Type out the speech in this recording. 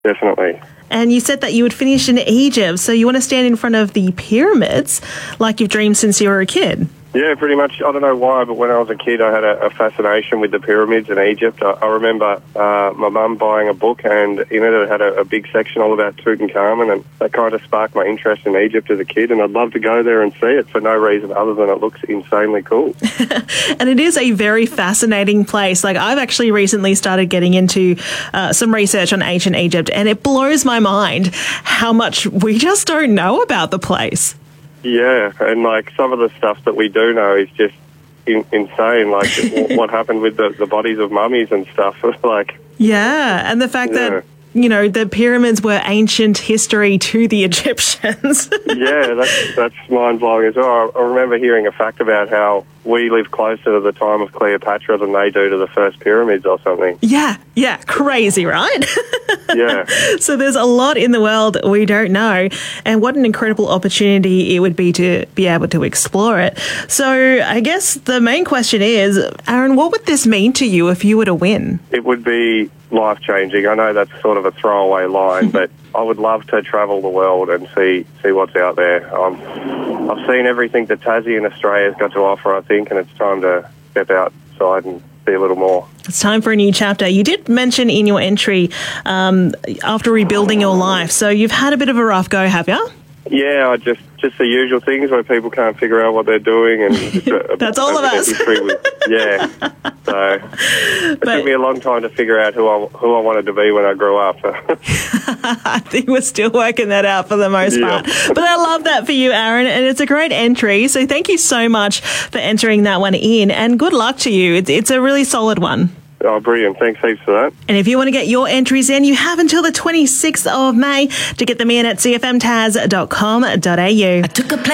definitely. And you said that you would finish in Egypt, so you want to stand in front of the pyramids like you've dreamed since you were a kid. Yeah, pretty much. I don't know why, but when I was a kid, I had a fascination with the pyramids in Egypt. I remember my mum buying a book, and in it had a big section all about Tutankhamun, and that kind of sparked my interest in Egypt as a kid, and I'd love to go there and see it for no reason other than it looks insanely cool. And it is a very fascinating place. Like, I've actually recently started getting into some research on ancient Egypt, and it blows my mind how much we just don't know about the place. Yeah, and like some of the stuff that we do know is just insane. Like what happened with the bodies of mummies and stuff. Like, yeah, and the fact that, you know, the pyramids were ancient history to the Egyptians. Yeah, that's mind-blowing as well. I remember hearing a fact about how we live closer to the time of Cleopatra than they do to the first pyramids or something. Yeah, crazy, right? Yeah. So there's a lot in the world we don't know, and what an incredible opportunity it would be to be able to explore it. So I guess the main question is, Aaron, what would this mean to you if you were to win? It would be life-changing. I know that's sort of a throwaway line, but I would love to travel the world and see what's out there. I've seen everything that Tassie and Australia's got to offer, I think, and it's time to step outside and see a little more. It's time for a new chapter. You did mention in your entry after rebuilding your life, so you've had a bit of a rough go, have you? Yeah, just the usual things where people can't figure out what they're doing, and that's all of us. Yeah, so it took me a long time to figure out who I wanted to be when I grew up. I think we're still working that out for the most part. But I love that for you, Aaron, and it's a great entry. So thank you so much for entering that one in, and good luck to you. It's a really solid one. Oh, brilliant. Thanks heaps for that. And if you want to get your entries in, you have until the 26th of May to get them in at cfmtaz.com.au.